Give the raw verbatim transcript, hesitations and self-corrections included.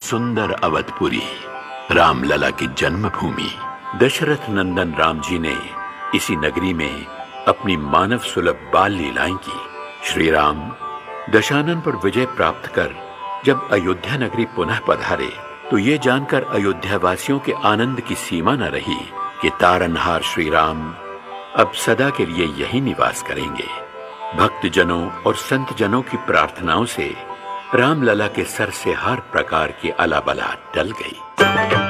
सुंदर अवधपुरी, रामलला की जन्मभूमि। दशरथ नंदन राम जी ने इसी नगरी में अपनी मानव सुलभ बाल लीलाएं की। श्री राम दशानन पर विजय प्राप्त कर जब अयोध्या नगरी पुनः पधारे तो ये जानकर अयोध्या वासियों के आनंद की सीमा न रही कि तारनहार श्री राम अब सदा के लिए यही निवास करेंगे। भक्तजनों और संत जनों की प्रार्थनाओं से रामलला के सर से हर प्रकार की अलाबला टल गई।